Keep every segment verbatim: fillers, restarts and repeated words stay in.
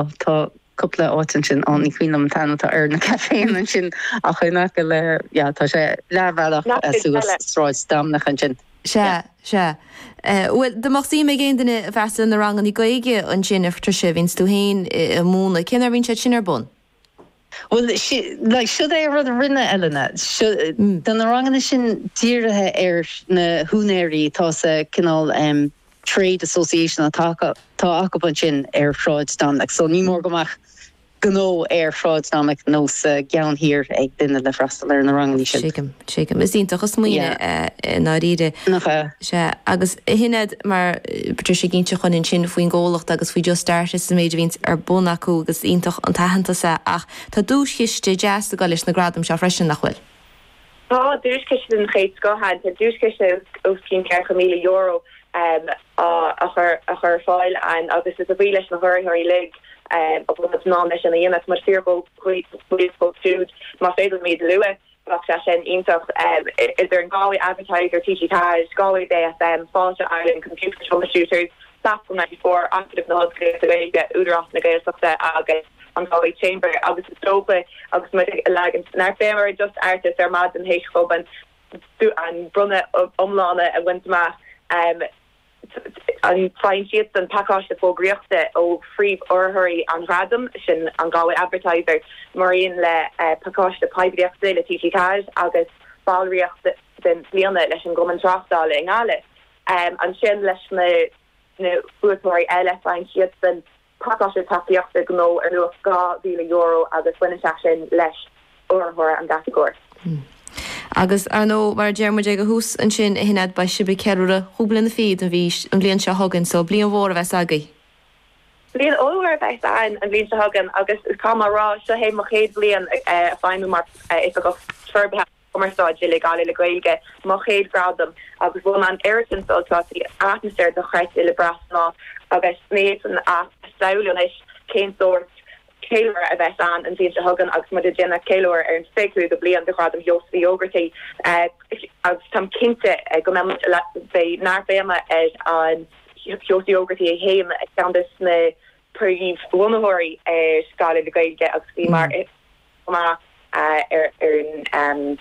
ó tá couple átain sin an ní cuiinm tananta ar na caféin an sin a chuine go le tá sé leabhheach suas stráid damnach an sin. Se se bhfuil de mar sí mé géan duine bhean na rangan í goige an sin iftar se víns tú hain múna cinar vín se sin ar bun. Well, she, like, should I rather rinne Elena? Should mm. den rangan sin tíirithe ar na húnéirí tá sa cinál um, trade association atá tá aca sin ar fraud stomach. So ní mór gomach gno ar fraud stomach nó sa gean hir ag duine le frastal ar na rangan sin. Sécam, sécam. Is dínta chus muoine ná ríide se agus hinad mar Patricia ginse chun in sin faoin ggólacht agus faoi just start is sa méidir víns ar buna acu agus ítach an tahananta sa ach tá dús chiiste jazz a galis na gradam se freisin nachhfuil. Tá dús ciiste an chéit gohan, tá dús ciiste ó cín ceir míle euro um, a chur a chur fáil an agus is a bhí leis na thuirí lig um, op het naam is en een het maar zeer goed goed food maar veel mee de luwe wat ze zijn intocht is er een Galway advertiser T G Taj Galway D S M Fáilte Ireland computer troubleshooters staff from ninety-four active na hod de weige úderach na gael suchte agus an Galway Chamber agus is stope agus met legend naar femer just artist er mad en heich en an brunne omlane en windma um an fine sheets and package de fógriochte ó free orthurí an radam sin an Galway advertiser maríon le uh, package de pibreachta le T G Taj agus ballriocht den líana leis an goman trastále in gáile um, an sin leis na na fuatóirí eile fine sheets den package takeíochta gó ar nu gá mhíle euro agus winne sin leis orthúra an gatigóir. Hmm. Agus ar nó mar dearmid ag a hús an sin a hinad ba sibe ceúra húblin na féad an bhís an bblion se hagan so blion mhór a bheits agaí. Blion óhar a bheits an an bblion se hagan agus is cáma rá se hé mo chéad blion a fáinú mar is a go ferbethe commeráid le gáile le gailge mo chéad gradam agus bhfuil an airtin soltáí atmosfér do chreid le brasná agus snéad an a saoúlan is cén sort Keilor a bheits an an bhíon se hagan agus mu déna Keilor ar an féú go blion de chradam jos bhí ógartaí agus tam cinnte go mé bé nar féma ag an josi ógartaí a héim ag gandas na príomh bhunathirí ar scála de gailge agus bhí mar mar ar ar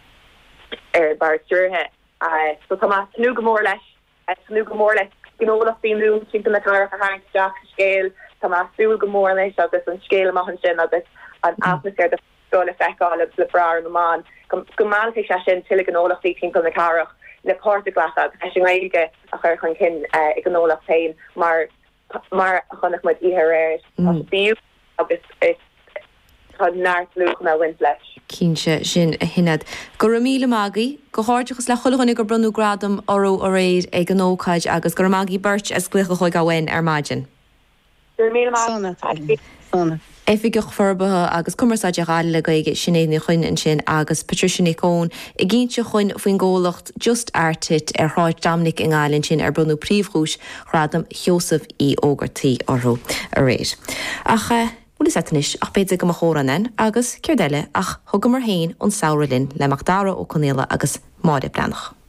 ar bar stúrthe so tá snú go mór leis snú go mór leis gnólach bhíú sin na car a haing deach scéil Tá súil go mór leis agus an scéile maihan sin agus an atmosfér de dóla feicáil le bra an amán go mána se sin tuile an ólach tí go na carach le páirta glas agus sin réige a chur chun cin ag an ólach féin mar mar chunach mu ihe réir bíú agus tá náirlú me win leis. Cínse sin a hinad. Go míle mágaí go háirteachas le chulachanig go brunú gradam oró ó réid ag an ócaid agus go mágaí beirt as glucha chuig gahain ar maidin. Éfi goch forbathe agus cumarsáide gáile le gaige sinnéna chuin an sin agus Patricia Nicón i ggéintse chuin faoin ggólacht just airtit ar háid damnic in gáilinn sin ar brunú príomhrúis chradam Joseph í ógartaí oró a réir. Ach bhfuil setanis ach beidir go chóranin agus ceir deile ach thugam mar hain ón saoralinn le Macdara ó Conéla agus Máire Brenach.